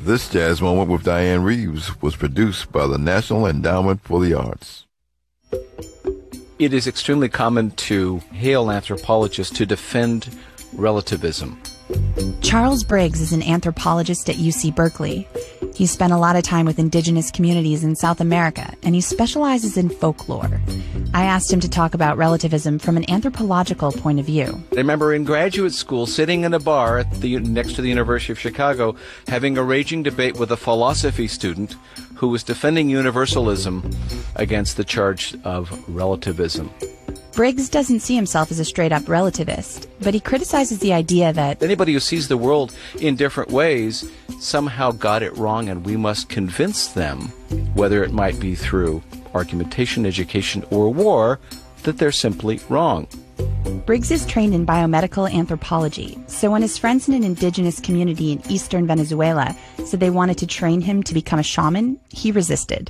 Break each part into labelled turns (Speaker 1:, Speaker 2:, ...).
Speaker 1: This Jazz Moment with Diane Reeves was produced by the National Endowment for the Arts.
Speaker 2: It is extremely common to hail anthropologists to defend relativism.
Speaker 3: Charles Briggs is an anthropologist at UC Berkeley. He spent a lot of time with indigenous communities in South America, and he specializes in folklore. I asked him to talk about relativism from an anthropological point of view.
Speaker 2: I remember in graduate school, sitting in a bar next to the University of Chicago, having a raging debate with a philosophy student who was defending universalism against the charge of relativism.
Speaker 3: Briggs doesn't see himself as a straight-up relativist, but he criticizes the idea that
Speaker 2: anybody who sees the world in different ways somehow got it wrong, and we must convince them, whether it might be through argumentation, education, or war, that they're simply wrong.
Speaker 3: Briggs is trained in biomedical anthropology, so when his friends in an indigenous community in eastern Venezuela said they wanted to train him to become a shaman, he resisted.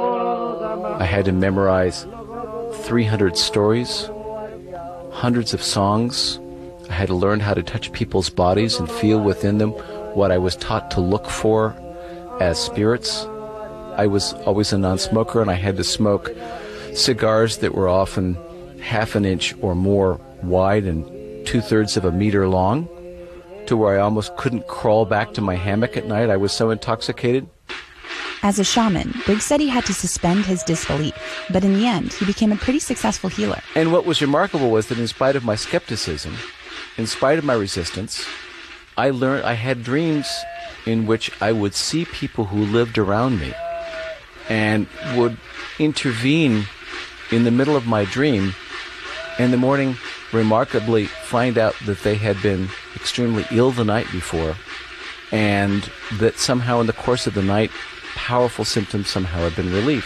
Speaker 2: I had to memorize 300 stories, hundreds of songs. I had to learn how to touch people's bodies and feel within them what I was taught to look for as spirits. I was always a non-smoker, and I had to smoke cigars that were often half an inch or more wide and 2/3 of a meter long, to where I almost couldn't crawl back to my hammock at night. I was so intoxicated.
Speaker 3: As a shaman, Briggs said he had to suspend his disbelief, but in the end, he became a pretty successful healer.
Speaker 2: And what was remarkable was that in spite of my skepticism, in spite of my resistance, I learned I had dreams in which I would see people who lived around me and would intervene in the middle of my dream, and in the morning remarkably find out that they had been extremely ill the night before, and that somehow in the course of the night powerful symptoms somehow had been relieved.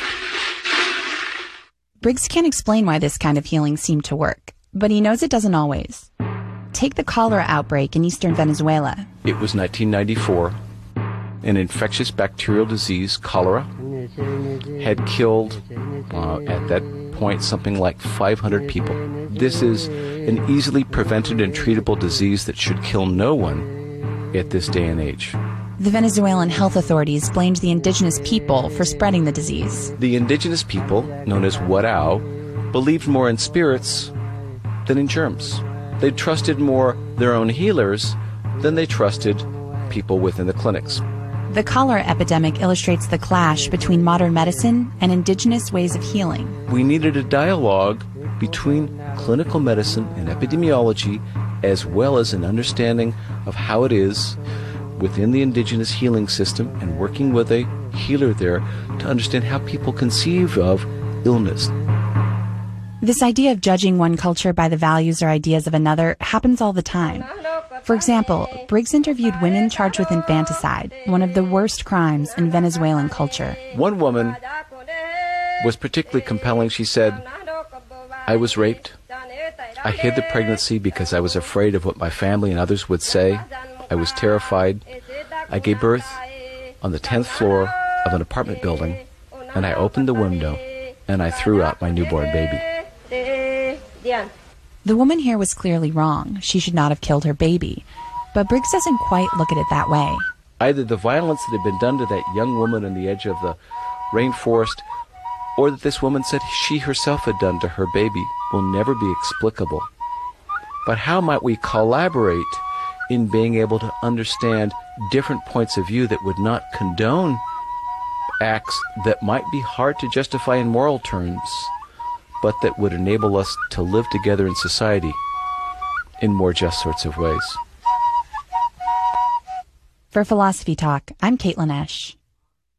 Speaker 3: Briggs can't explain why this kind of healing seemed to work, but he knows it doesn't always. Take the cholera outbreak in eastern Venezuela.
Speaker 2: It was 1994. An infectious bacterial disease, cholera, had killed, at that point, something like 500 people. This is an easily prevented and treatable disease that should kill no one at this day and age.
Speaker 3: The Venezuelan health authorities blamed the indigenous people for spreading the disease.
Speaker 2: The indigenous people, known as Warao, believed more in spirits than in germs. They trusted more their own healers than they trusted people within the clinics.
Speaker 3: The cholera epidemic illustrates the clash between modern medicine and indigenous ways of healing.
Speaker 2: We needed a dialogue between clinical medicine and epidemiology, as well as an understanding of how it is within the indigenous healing system, and working with a healer there to understand how people conceive of illness.
Speaker 3: This idea of judging one culture by the values or ideas of another happens all the time. For example, Briggs interviewed women charged with infanticide, one of the worst crimes in Venezuelan culture.
Speaker 2: One woman was particularly compelling. She said, "I was raped. I hid the pregnancy because I was afraid of what my family and others would say. I was terrified. I gave birth on the 10th floor of an apartment building, and I opened the window, and I threw out my newborn baby."
Speaker 3: The woman here was clearly wrong. She should not have killed her baby. But Briggs doesn't quite look at it that way.
Speaker 2: Either the violence that had been done to that young woman on the edge of the rainforest, or that this woman said she herself had done to her baby, will never be explicable. But how might we collaborate in being able to understand different points of view that would not condone acts that might be hard to justify in moral terms, but that would enable us to live together in society in more just sorts of ways?
Speaker 3: For Philosophy Talk, I'm Caitlin Esch.